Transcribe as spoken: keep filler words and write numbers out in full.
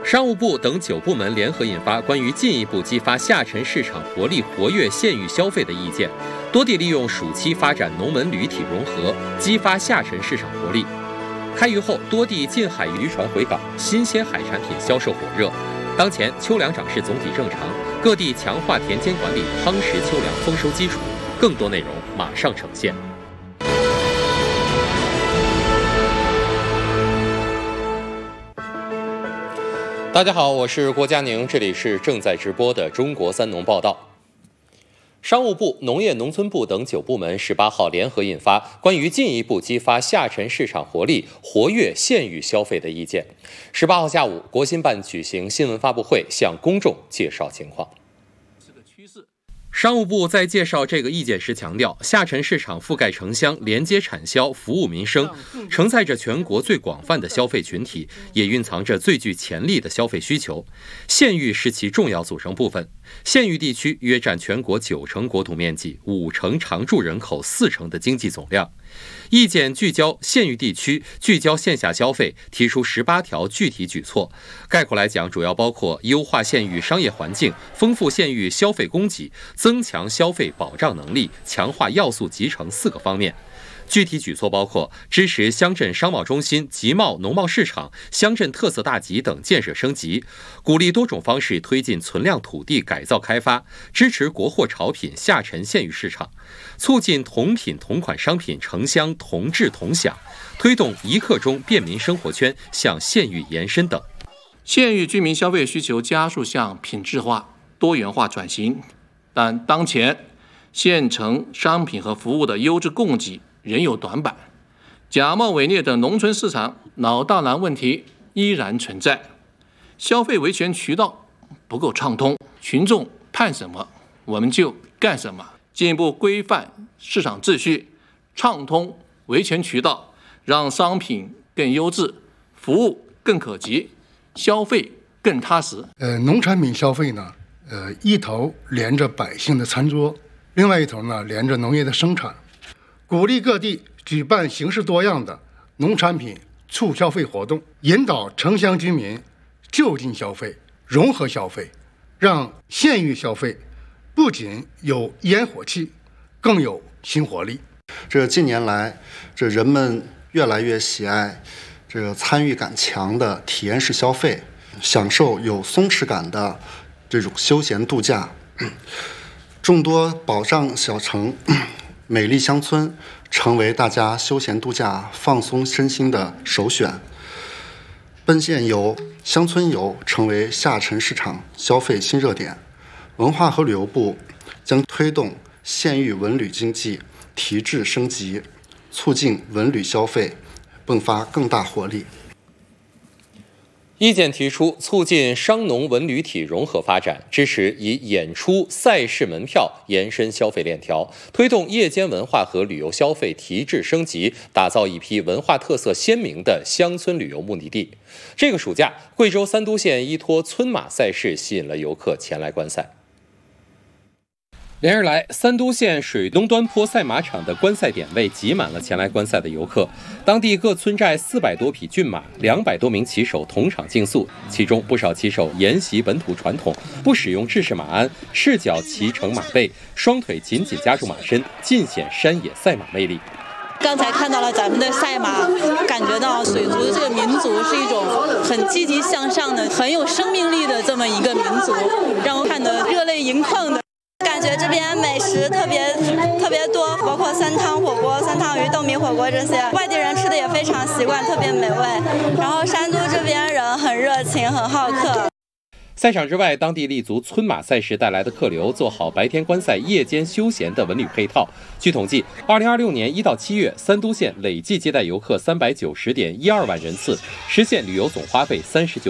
商务部等九部门联合印发关于进一步激发下沉市场活力、活跃县域消费的意见，多地利用暑期发展农文旅体融合，激发下沉市场活力。开渔后，多地近海渔船回港，新鲜海产品销售火热。当前秋粮涨势总体正常，各地强化田间管理，夯实秋粮丰收基础。更多内容马上呈现。大家好，我是郭佳宁，这里是正在直播的中国三农报道。商务部、农业农村部等九部门十八号联合印发关于进一步激发下沉市场活力、活跃县域消费的意见。十八号下午，国新办举行新闻发布会，向公众介绍情况。商务部在介绍这个意见时强调，下沉市场覆盖城乡，连接产销，服务民生，承载着全国最广泛的消费群体，也蕴藏着最具潜力的消费需求。县域是其重要组成部分。县域地区约占全国九成国土面积、五成常住人口、四成的经济总量。意见聚焦县域地区，聚焦线下消费，提出十八条具体举措。概括来讲，主要包括优化县域商业环境，丰富县域消费供给，增强消费保障能力，强化要素集成四个方面。具体举措包括支持乡镇商贸中心、集贸农贸市场、乡镇特色大集等建设升级，鼓励多种方式推进存量土地改造开发，支持国货潮品下沉县域市场，促进同品同款商品城乡同质同享，推动一刻钟便民生活圈向县域延伸等。 县域居民消费需求加速向品质化、多元化转型，但当前县城商品和服务的优质供给仍有短板，假冒伪劣等农村市场老大难问题依然存在，消费维权渠道不够畅通，群众盼什么我们就干什么。进一步规范市场秩序，畅通维权渠道，让商品更优质，服务更可及，消费更踏实。 呃，农产品消费呢，呃，一头连着百姓的餐桌，另外一头呢连着农业的生产。鼓励各地举办形式多样的农产品促消费活动，引导城乡居民就近消费、融合消费，让县域消费不仅有烟火气，更有新活力。 这近年来，这人们越来越喜爱这个参与感强的体验式消费，享受有松弛感的这种休闲度假。众多保障小城、美丽乡村成为大家休闲度假、放松身心的首选。奔县游、乡村游成为下沉市场消费新热点。文化和旅游部将推动县域文旅经济提质升级，促进文旅消费迸发更大活力。 意见提出，促进商农文旅体融合发展，支持以演出、赛事门票延伸消费链条，推动夜间文化和旅游消费提质升级，打造一批文化特色鲜明的乡村旅游目的地。这个暑假，贵州三都县依托村马赛事吸引了游客前来观赛。连日来，三都县水东端坡赛马场的观赛点位挤满了前来观赛的游客。当地各村寨四百多匹骏马，两百多名骑手同场竞速，其中不少骑手沿袭本土传统，不使用制式马鞍，赤脚骑乘马背，双腿紧紧夹住马身，尽显山野赛马魅力。 刚才看到了咱们的赛马，感觉到水族的这个民族是一种很积极向上的、很有生命力的这么一个民族，让我看得热泪盈眶的。 感觉这边美食特别特别多，包括酸汤火锅、酸汤鱼、豆米火锅这些，外地人吃的也非常习惯，特别美味。然后山都这边人很热情，很好客。 赛场之外，当地立足村马赛事带来的客流，做好白天观赛、夜间休闲的文旅配套。据统计，二零二六年一到七月，三都县累计接待游客三百九十点一二万人次，实现旅游总花费三十九。